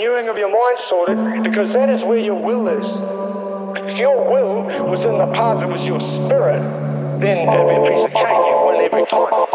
renewing of your mind sorted, because that is where your will is. If your will was in the part that was your spirit, then it'd be a piece of cake. You'd win every time.